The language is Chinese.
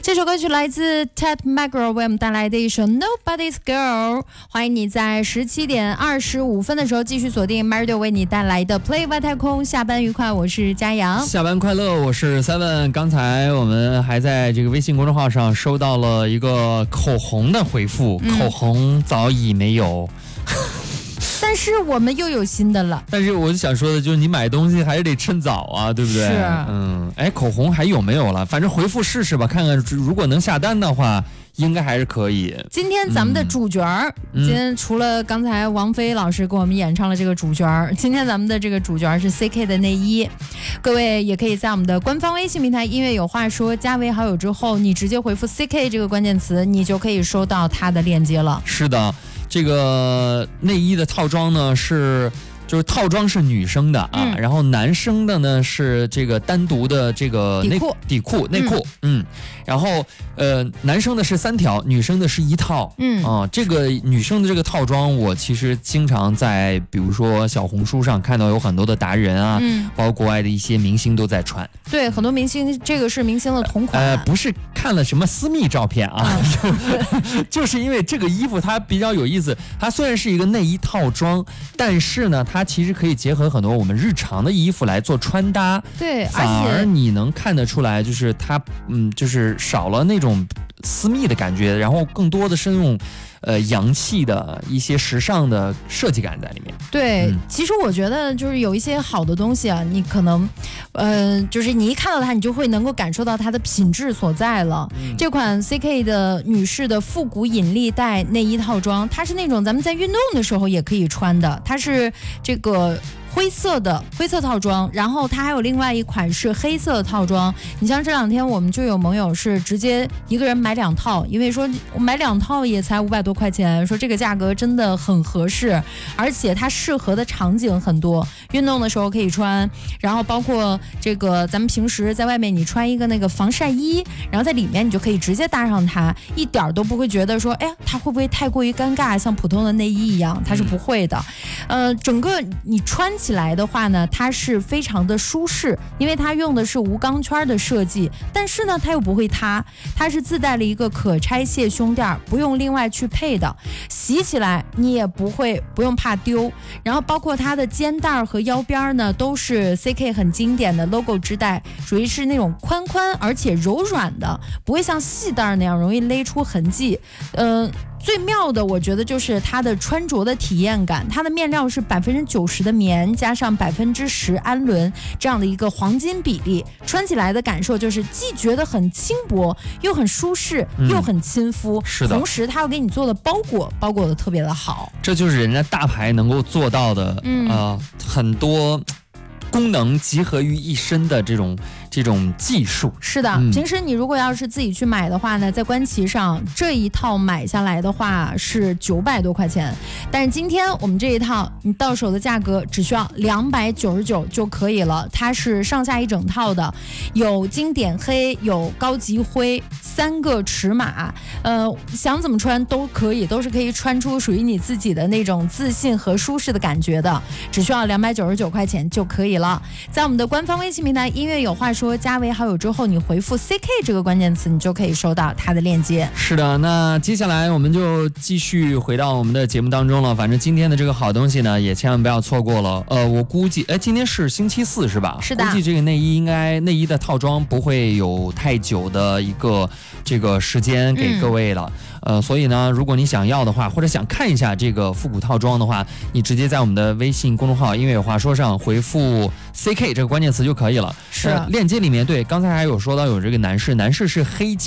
这首歌曲来自 Ted McGraw 为我们带来的一首 Nobody's Girl。欢迎你在17点25分的时候继续锁定 Mario 为你带来的 Play 外太空。下班愉快，我是佳阳。 下班快乐，我是 Seven。刚才我们还在这个微信公众号上收到了一个口红的回复，口红早已没有。 但是我们又有新的了。 但是我想说的就是，你买东西还是得趁早啊，对不对？ 是。 口红还有没有了？反正回复试试吧，看看如果能下单的话，应该还是可以。 今天咱们的主角今天除了刚才王菲老师给我们演唱了这个主角今天咱们的这个主角是 CK 的内衣。各位也可以在我们的官方微信平台音乐有话说加为好友之后，你直接回复 CK 这个关键词，你就可以收到它的链接了。 是的，这个内衣的套装呢就是套装是女生的啊，然后男生的呢是这个单独的这个内裤，然后男生的是3条，女生的是1套，这个女生的这个套装，我其实经常在比如说小红书上看到有很多的达人啊，包括国外的一些明星都在穿。 对，很多明星，这个是明星的同款。 不是看了什么私密照片啊，就是因为这个衣服它比较有意思，它虽然是一个内衣套装，但是呢，它其实可以结合很多我们日常的衣服来做穿搭。 对， 反而你能看得出来，就是它，就是少了那种私密的感觉，然后更多的是那种洋气的一些时尚的设计感在里面。 对，其实我觉得就是有一些好的东西啊，你可能就是你一看到它，你就会能够感受到它的品质所在了。这款 CK 的女士的复古引力带内衣套装，它是那种咱们在运动的时候也可以穿的，它是这个灰色套装，然后它还有另外一款是黑色套装。你像这2天我们就有盟友是直接一个人买2套，因为说我买2套也才500多块钱，说这个价格真的很合适，而且它适合的场景很多，运动的时候可以穿，然后包括这个咱们平时在外面你穿一个那个防晒衣，然后在里面你就可以直接搭上它，一点都不会觉得说哎呀它会不会太过于尴尬，像普通的内衣一样，它是不会的。整个你穿起来的话呢，它是非常的舒适，因为它用的是无钢圈的设计，但是呢它又不会塌，它是自带了一个可拆卸胸垫，不用另外去配的，洗起来你也不用怕丢。然后包括它的肩带和腰边呢都是 CK 很经典的 logo 织带，属于是那种宽而且柔软的，不会像细带那样容易勒出痕迹。最妙的我觉得就是它的穿着的体验感，它的面料是90%的棉加上10%氨纶这样的一个黄金比例，穿起来的感受就是既觉得很轻薄又很舒适又很亲肤， 是的， 同时它要给你做的包裹的特别的好， 这就是人家大牌能够做到的，很多功能集合于一身的这种技术。 是的，平时你如果要是自己去买的话呢，在官旗上这一套买下来的话是900多块钱，但是今天我们这一套你到手的价格只需要299就可以了。它是上下一整套的，有经典黑，有高级灰，3个尺码，想怎么穿都可以，都是可以穿出属于你自己的那种自信和舒适的感觉的，只需要299块钱就可以了。在我们的官方微信平台音乐有话说加为好友之后，你回复 CK 这个关键词，你就可以收到它的链接。 是的，那接下来我们就继续回到我们的节目当中了。反正今天的这个好东西呢，也千万不要错过了。我估计，今天是星期4是吧？ 是的。 估计这个内衣的套装不会有太久的一个这个时间给各位了。所以呢，如果你想要的话，或者想看一下这个复古套装的话，你直接在我们的微信公众号音乐有话说上回复 CK 这个关键词就可以了。 是， 链接里面对，刚才还有说到有这个男士是黑金。